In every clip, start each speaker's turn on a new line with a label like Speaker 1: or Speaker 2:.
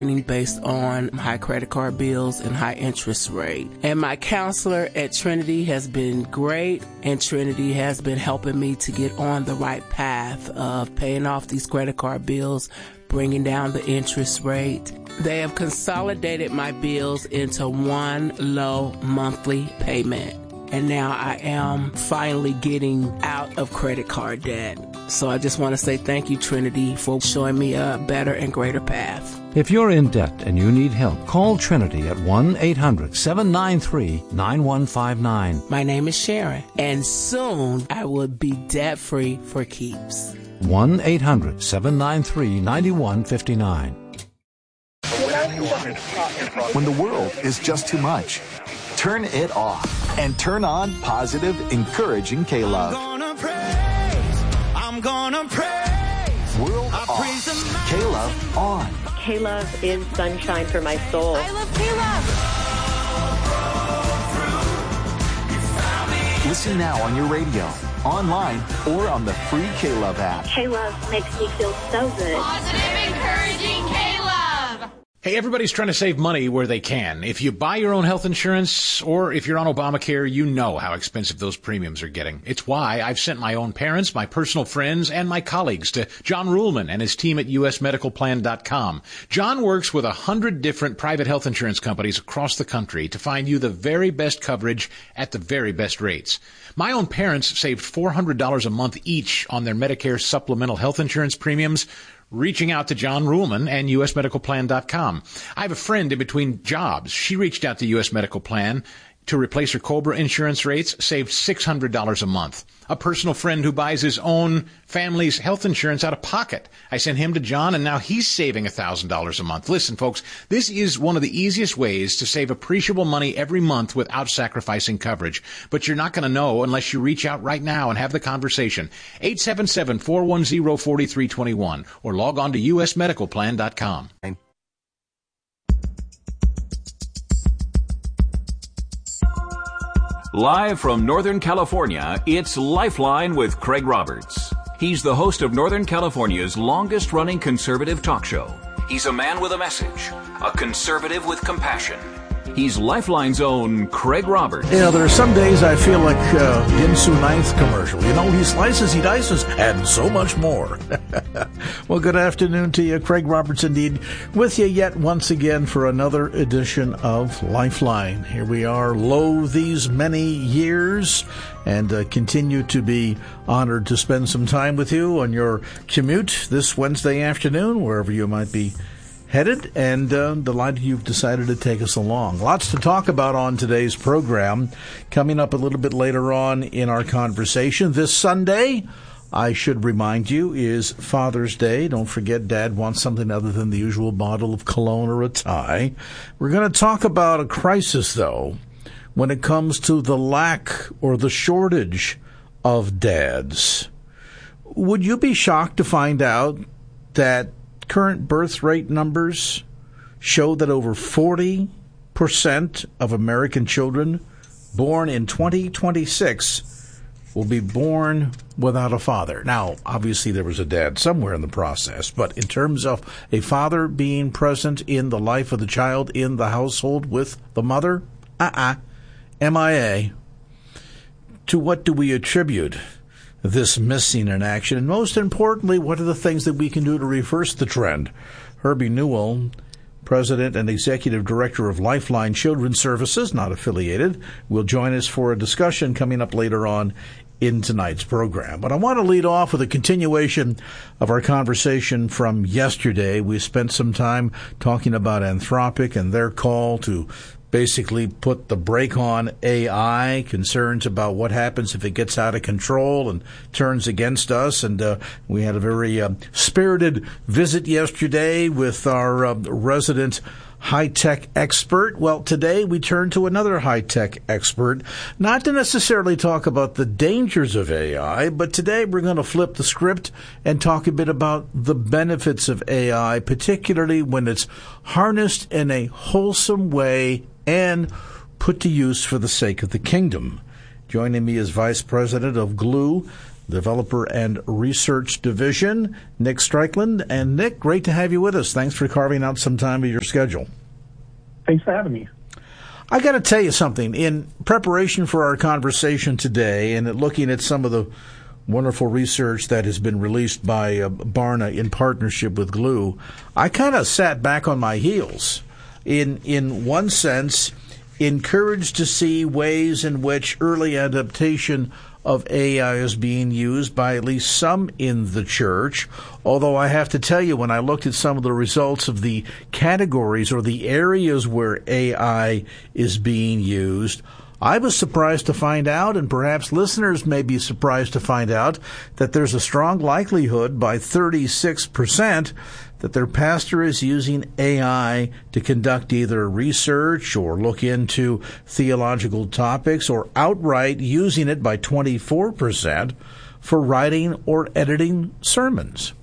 Speaker 1: based on high credit card bills and high interest rate. And my counselor at Trinity has been great, and Trinity has been helping me to get on the right path of paying off these credit card bills, bringing down the interest rate. They have consolidated my bills into one low monthly payment. And now I am finally getting out of credit card debt. So I just want to say thank you, Trinity, for showing me a better and greater path.
Speaker 2: If you're in debt and you need help, call Trinity at 1-800-793-9159.
Speaker 1: My name is Sharon, and soon I will be debt-free for keeps.
Speaker 2: 1-800-793-9159.
Speaker 3: When the world is just too much, turn it off and turn on positive, encouraging K-Love.
Speaker 4: I'm gonna praise.
Speaker 3: World off. K-Love on.
Speaker 5: K-Love is sunshine for my soul.
Speaker 4: I love K-Love.
Speaker 3: Listen now on your radio, online, or on the free K-Love app.
Speaker 5: K-Love makes me feel so good.
Speaker 4: Positive, encouraging K-Love.
Speaker 6: Hey, everybody's trying to save money where they can. If you buy your own health insurance or if you're on Obamacare, you know how expensive those premiums are getting. It's why I've sent my own parents, my personal friends, and my colleagues to John Ruhlman and his team at usmedicalplan.com. John works with 100 different private health insurance companies across the country to find you the very best coverage at the very best rates. My own parents saved $400 a month each on their Medicare supplemental health insurance premiums, reaching out to John Ruhlman and usmedicalplan.com. I have a friend in between jobs. She reached out to US Medical Plan to replace her COBRA insurance rates, saved $600 a month. A personal friend who buys his own family's health insurance out of pocket. I sent him to John, and now he's saving $1,000 a month. Listen, folks, this is one of the easiest ways to save appreciable money every month without sacrificing coverage. But you're not going to know unless you reach out right now and have the conversation. 877-410-4321 or log on to usmedicalplan.com.
Speaker 7: Live from Northern California, it's Lifeline with Craig Roberts. He's the host of Northern California's longest-running conservative talk show. He's a man with a message, a conservative with compassion. He's Lifeline's own Craig Roberts.
Speaker 8: You know, there are some days I feel like Ginsu Ninth commercial. You know, he slices, he dices, and so much more. Well, good afternoon to you. Craig Roberts indeed with you yet once again for another edition of Lifeline. Here we are, lo these many years, and continue to be honored to spend some time with you on your commute this Wednesday afternoon, wherever you might be headed, and delighted you've decided to take us along. Lots to talk about on today's program. Coming up a little bit later on in our conversation, this Sunday, I should remind you, is Father's Day. Don't forget, Dad wants something other than the usual bottle of cologne or a tie. We're going to talk about a crisis, though, when it comes to the lack or the shortage of dads. Would you be shocked to find out that current birth rate numbers show that over 40% of American children born in 2026 will be born without a father? Now, obviously there was a dad somewhere in the process, but in terms of a father being present in the life of the child in the household with the mother, MIA. To what do we attribute this missing in action? And most importantly, what are the things that we can do to reverse the trend? Herbie Newell, President and Executive Director of Lifeline Children's Services, not affiliated, will join us for a discussion coming up later on in tonight's program. But I want to lead off with a continuation of our conversation from yesterday. We spent some time talking about Anthropic and their call to basically put the brake on AI, concerns about what happens if it gets out of control and turns against us. And we had a very spirited visit yesterday with our resident high-tech expert. Well, today we turn to another high-tech expert, not to necessarily talk about the dangers of AI, but today we're going to flip the script and talk a bit about the benefits of AI, particularly when it's harnessed in a wholesome way and put to use for the sake of the kingdom. Joining me is Vice President of GLUE, Developer and Research Division, Nick Strickland. And Nick, great to have you with us. Thanks for carving out some time of your schedule.
Speaker 9: Thanks for having me.
Speaker 8: I got to tell you something. In preparation for our conversation today and looking at some of the wonderful research that has been released by Barna in partnership with Glue, I kind of sat back on my heels. In one sense, encouraged to see ways in which early adaptation of AI is being used by at least some in the church, although I have to tell you, when I looked at some of the results of the categories or the areas where AI is being used, I was surprised to find out, and perhaps listeners may be surprised to find out, that there's a strong likelihood by 36% that their pastor is using AI to conduct either research or look into theological topics, or outright using it by 24% for writing or editing sermons.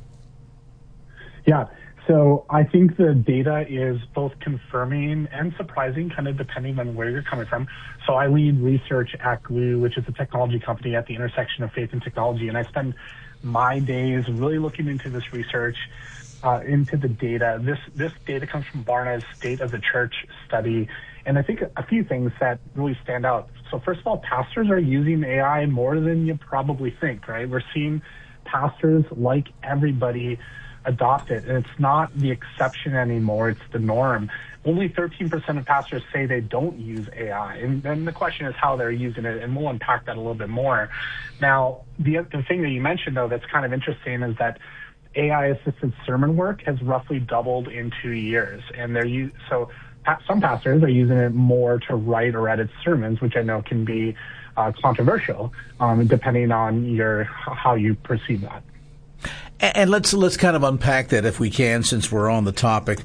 Speaker 9: Yeah, so I think the data is both confirming and surprising, kind of depending on where you're coming from. So I lead research at Glue, which is a technology company at the intersection of faith and technology, and I spend my days really looking into this research, into the data. This data comes from Barna's State of the Church study, and I think a few things that really stand out. So first of all, pastors are using AI more than you probably think, right? We're seeing pastors, like everybody, adopt it, and it's not the exception anymore, it's the norm. Only 13% of pastors say they don't use AI, and then the question is how they're using it, and we'll unpack that a little bit more. Now, the thing that you mentioned, though, that's kind of interesting is that AI-assisted sermon work has roughly doubled in 2 years, and some pastors are using it more to write or edit sermons, which I know can be controversial, depending on how you perceive that.
Speaker 8: And let's kind of unpack that if we can, since we're on the topic.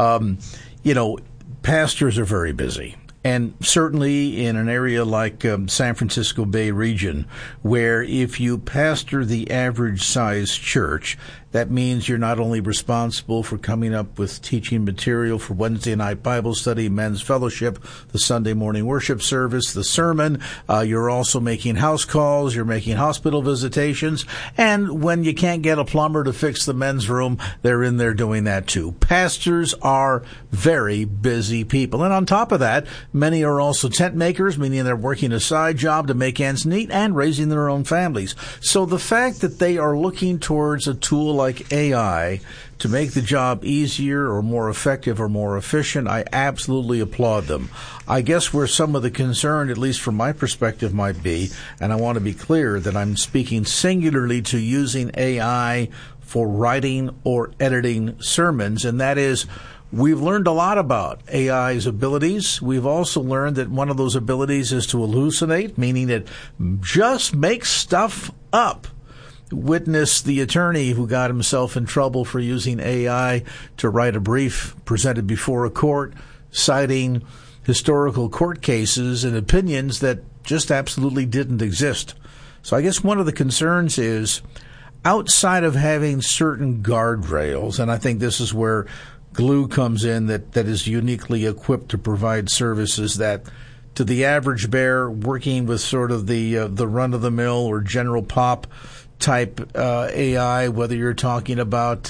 Speaker 8: Pastors are very busy. And certainly in an area like San Francisco Bay region, where if you pastor the average size church, that means you're not only responsible for coming up with teaching material for Wednesday night Bible study, men's fellowship, the Sunday morning worship service, the sermon, you're also making house calls, you're making hospital visitations, and when you can't get a plumber to fix the men's room, they're in there doing that too. Pastors are very busy people. And on top of that, many are also tent makers, meaning they're working a side job to make ends meet and raising their own families. So the fact that they are looking towards a tool like AI to make the job easier or more effective or more efficient, I absolutely applaud them. I guess where some of the concern, at least from my perspective, might be, and I want to be clear that I'm speaking singularly to using AI for writing or editing sermons, and that is, we've learned a lot about AI's abilities. We've also learned that one of those abilities is to hallucinate, meaning it just makes stuff up. Witness the attorney who got himself in trouble for using AI to write a brief presented before a court, citing historical court cases and opinions that just absolutely didn't exist. So I guess one of the concerns is, outside of having certain guardrails, and I think this is where Glue comes in, that is uniquely equipped to provide services that to the average bear working with sort of the run-of-the-mill or general pop type AI, whether you're talking about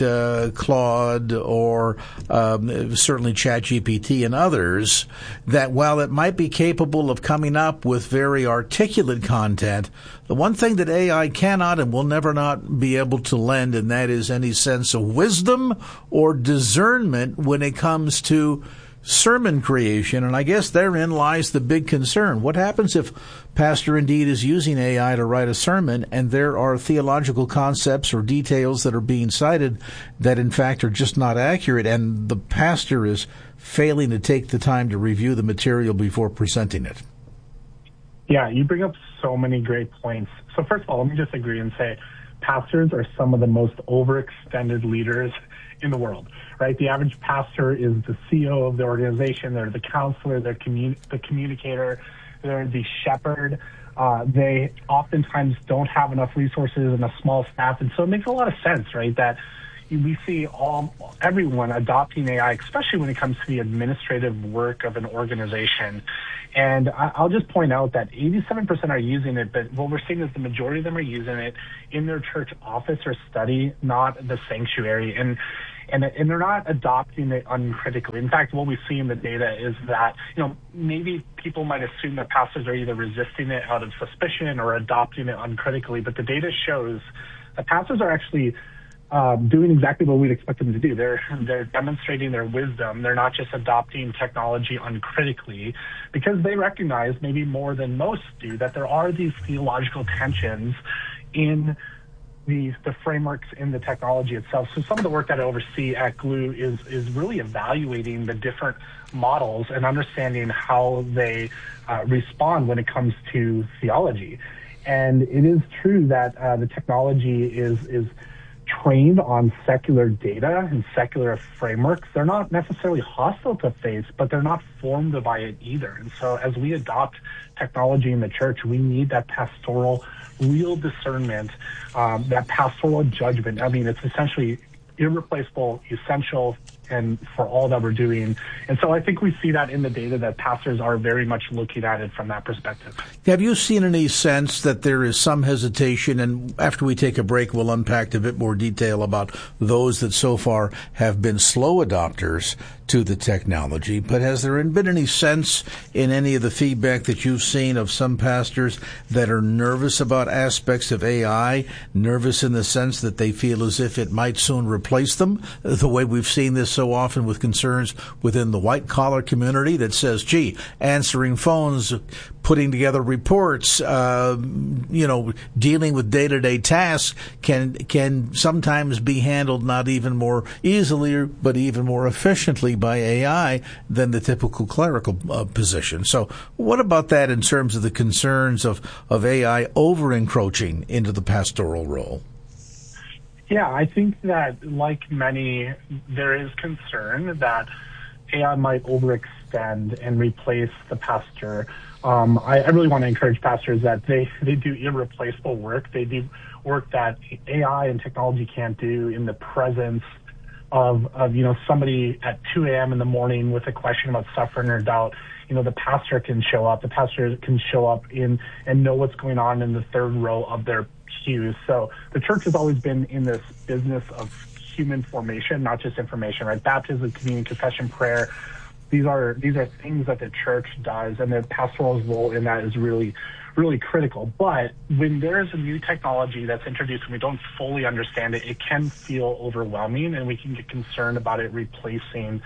Speaker 8: Claude or certainly ChatGPT and others, that while it might be capable of coming up with very articulate content, the one thing that AI cannot and will never not be able to lend, and that is any sense of wisdom or discernment when it comes to sermon creation. And I guess therein lies the big concern. What happens if pastor indeed is using AI to write a sermon and there are theological concepts or details that are being cited that in fact are just not accurate, and the pastor is failing to take the time to review the material before presenting it?
Speaker 9: Yeah, you bring up so many great points. So first of all, let me just agree and say pastors are some of the most overextended leaders in the world, right? The average pastor is the CEO of the organization. They're the counselor, they're the communicator, they're the shepherd. They oftentimes don't have enough resources and a small staff. And so it makes a lot of sense, right, that we see everyone adopting AI, especially when it comes to the administrative work of an organization. And I'll just point out that 87% are using it, but what we're seeing is the majority of them are using it in their church office or study, not the sanctuary. And they're not adopting it uncritically. In fact, what we see in the data is that, maybe people might assume that pastors are either resisting it out of suspicion or adopting it uncritically, but the data shows that pastors are actually doing exactly what we'd expect them to do. They're demonstrating their wisdom. They're not just adopting technology uncritically, because they recognize, maybe more than most do, that there are these theological tensions in the frameworks in the technology itself. So some of the work that I oversee at Glue is really evaluating the different models and understanding how they respond when it comes to theology. And it is true that the technology is trained on secular data and secular frameworks. They're not necessarily hostile to faith, but they're not formed by it either. And so as we adopt technology in the church, we need that pastoral, real discernment, that pastoral judgment. I mean, it's essentially irreplaceable, essential, and for all that we're doing. And so I think we see that in the data, that pastors are very much looking at it from that perspective.
Speaker 8: Have you seen any sense that there is some hesitation, and after we take a break, we'll unpack a bit more detail about those that so far have been slow adopters to the technology, but has there been any sense in any of the feedback that you've seen of some pastors that are nervous about aspects of AI, nervous in the sense that they feel as if it might soon replace them, the way we've seen this so often with concerns within the white-collar community that says, gee, answering phones, putting together reports, dealing with day-to-day tasks can sometimes be handled not even more easily, but even more efficiently by AI than the typical clerical position. So what about that in terms of the concerns of AI over-encroaching into the pastoral role?
Speaker 9: Yeah, I think that, like many, there is concern that AI might overextend and replace the pastor. I really want to encourage pastors that they do irreplaceable work. They do work that AI and technology can't do in the presence of somebody at 2 a.m. in the morning with a question about suffering or doubt. The pastor can show up. The pastor can show up and know what's going on in the third row of their pews. So the church has always been in this business of human formation, not just information, right? Baptism, communion, confession, prayer. These are things that the church does, and the pastoral's role in that is really, really critical. But when there is a new technology that's introduced and we don't fully understand it, it can feel overwhelming, and we can get concerned about it replacing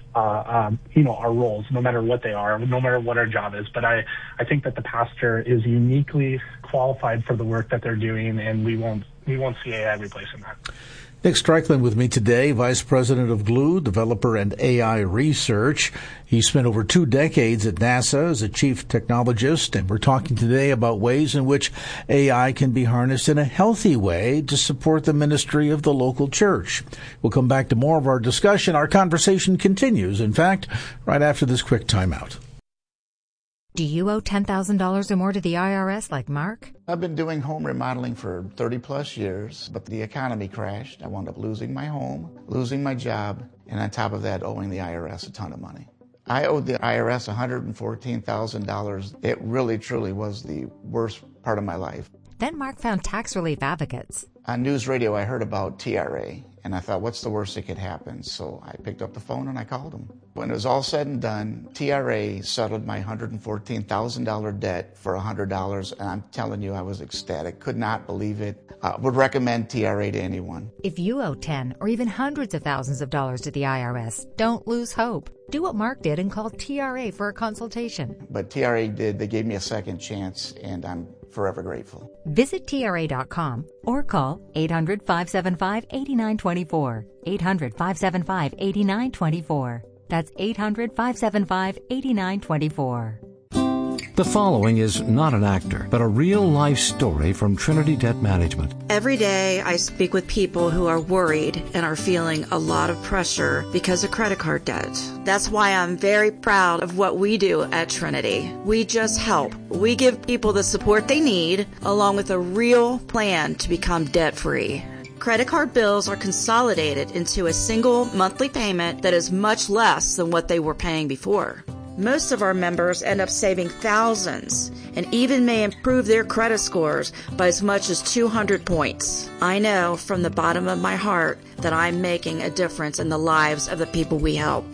Speaker 9: our roles, no matter what they are, no matter what our job is. But I think that the pastor is uniquely qualified for the work that they're doing, and we won't see AI replacing that.
Speaker 8: Nick Streichland with me today, Vice President of Glue, Developer and AI Research. He spent over 2 decades at NASA as a chief technologist, and we're talking today about ways in which AI can be harnessed in a healthy way to support the ministry of the local church. We'll come back to more of our discussion. Our conversation continues, in fact, right after this quick timeout.
Speaker 10: Do you owe $10,000 or more to the IRS like Mark?
Speaker 11: I've been doing home remodeling for 30 plus years, but the economy crashed. I wound up losing my home, losing my job, and on top of that, owing the IRS a ton of money. I owed the IRS $114,000. It really, truly was the worst part of my life.
Speaker 10: Then Mark found tax relief advocates.
Speaker 11: On news radio, I heard about TRA, and I thought, what's the worst that could happen? So I picked up the phone and I called them. When it was all said and done, TRA settled my $114,000 debt for $100, and I'm telling you, I was ecstatic. Could not believe it. Would recommend TRA to anyone.
Speaker 10: If you owe 10 or even hundreds of thousands of dollars to the IRS, don't lose hope. Do what Mark did and call TRA for a consultation.
Speaker 11: But TRA did. They gave me a second chance, and I'm forever grateful.
Speaker 10: Visit TRA.com or call 800-575-8924. 800-575-8924. That's 800-575-8924.
Speaker 2: The following is not an actor, but a real-life story from Trinity Debt Management.
Speaker 12: Every day I speak with people who are worried and are feeling a lot of pressure because of credit card debt. That's why I'm very proud of what we do at Trinity. We just help. We give people the support they need, along with a real plan to become debt-free. Credit card bills are consolidated into a single monthly payment that is much less than what they were paying before. Most of our members end up saving thousands and even may improve their credit scores by as much as 200 points. I know from the bottom of my heart that I'm making a difference in the lives of the people we help.